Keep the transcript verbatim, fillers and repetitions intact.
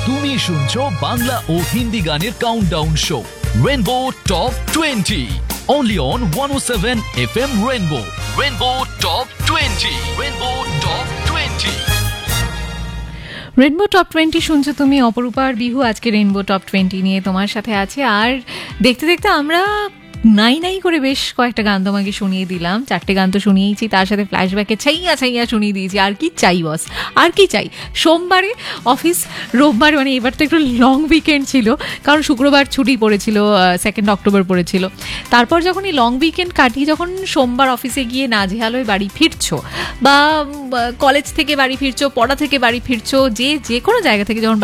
তুমি শুনছো বাংলা ও হিন্দি গানের countdown show rainbow top twenty only on one oh seven F M Rainbow. Rainbow Top twenty. Rainbow Top twenty. Rainbow top twenty শুনছো তুমি, অপরূপার বিহু আজকে rainbow top twenty নিয়ে তোমার সাথে আছে। আর দেখতে দেখতে আমরা নাই নাই করে বেশ কয়েকটা গান তোমাকে শুনিয়ে দিলাম, চারটে গান তো শুনিয়েছি, তার সাথে ফ্ল্যাশব্যাকে ছাইয়া ছাইয়া শুনিয়ে দিয়েছি। আর কি চাই বস, আর কি চাই। সোমবারে অফিস, রোববার মানে এবার তো একটু লং উইকেন্ড ছিল, কারণ শুক্রবার ছুটি পড়েছিল, সেকেন্ড অক্টোবর পড়েছিল। তারপর যখন এই লং উইকেন্ড কাটিয়ে যখন সোমবার অফিসে গিয়ে নাজেহাল হয়ে বাড়ি ফিরছো, বা কলেজ থেকে বাড়ি ফিরছো, পড়া থেকে বাড়ি ফিরছো, যে যে কোনো জায়গা থেকে যখন